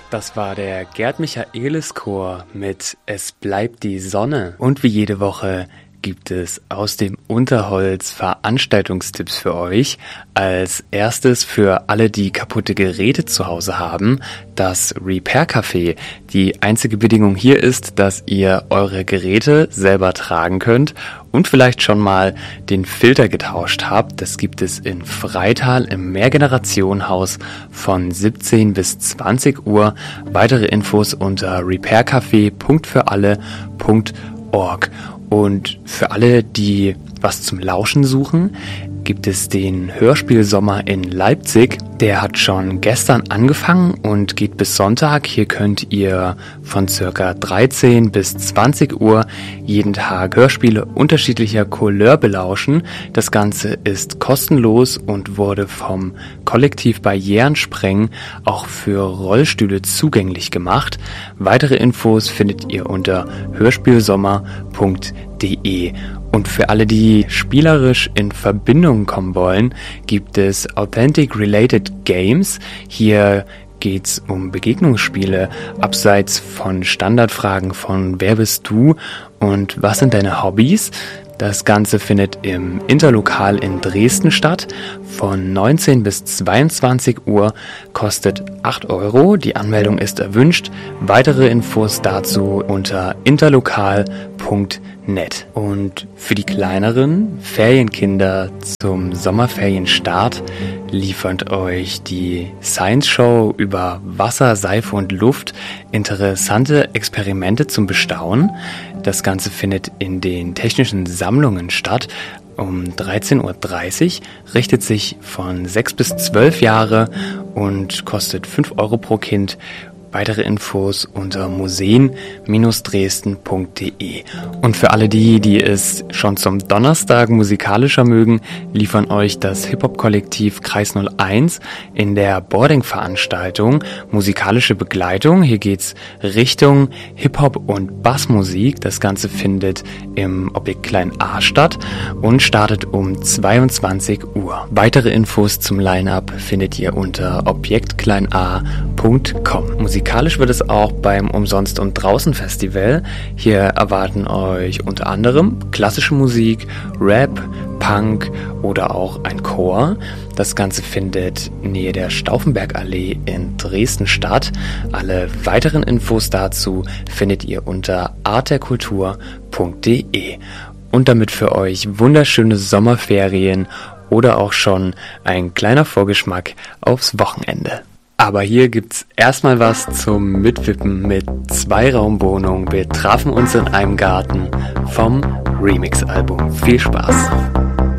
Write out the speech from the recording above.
Das war der Gerd Michaelis Chor mit Es bleibt die Sonne. Und wie jede Woche gibt es aus dem Unterholz Veranstaltungstipps für euch. Als erstes für alle, die kaputte Geräte zu Hause haben, das Repair Café. Die einzige Bedingung hier ist, dass ihr eure Geräte selber tragen könnt und vielleicht schon mal den Filter getauscht habt. Das gibt es in Freital im Mehrgenerationenhaus von 17 bis 20 Uhr. Weitere Infos unter repaircafé.füralle.org. Und für alle, die was zum Lauschen suchen, gibt es den Hörspielsommer in Leipzig. Der hat schon gestern angefangen und geht bis Sonntag. Hier könnt ihr von circa 13 bis 20 Uhr jeden Tag Hörspiele unterschiedlicher Couleur belauschen. Das Ganze ist kostenlos und wurde vom Kollektiv Barrierensprengen auch für Rollstühle zugänglich gemacht. Weitere Infos findet ihr unter hörspielsommer.de. Und für alle, die spielerisch in Verbindung kommen wollen, gibt es Authentic Related Games. Hier geht's um Begegnungsspiele, abseits von Standardfragen von wer bist du und was sind deine Hobbys. Das Ganze findet im Interlokal in Dresden statt, von 19 bis 22 Uhr, kostet 8 Euro. Die Anmeldung ist erwünscht. Weitere Infos dazu unter interlokal.net. Und für die kleineren Ferienkinder zum Sommerferienstart liefert euch die Science Show über Wasser, Seife und Luft interessante Experimente zum Bestaunen. Das Ganze findet in den technischen Sammlungen statt. Um 13.30 Uhr, richtet sich von 6 bis 12 Jahre und kostet 5 Euro pro Kind. Weitere Infos unter museen-dresden.de. Und für alle die es schon zum Donnerstag musikalischer mögen, liefern euch das Hip-Hop-Kollektiv Kreis 01 in der Boarding-Veranstaltung musikalische Begleitung. Hier geht's Richtung Hip-Hop und Bassmusik. Das Ganze findet im Objekt Klein A statt und startet um 22 Uhr. Weitere Infos zum Line-Up findet ihr unter objektkleinA.com. Musikalisch wird es auch beim Umsonst- und Draußen-Festival. Hier erwarten euch unter anderem klassische Musik, Rap, Punk oder auch ein Chor. Das Ganze findet nähe der Stauffenbergallee in Dresden statt. Alle weiteren Infos dazu findet ihr unter artderkultur.de. Und damit für euch wunderschöne Sommerferien oder auch schon ein kleiner Vorgeschmack aufs Wochenende. Aber hier gibt's erstmal was zum Mitwippen mit Zweiraumwohnung. Wir trafen uns in einem Garten vom Remix-Album. Viel Spaß!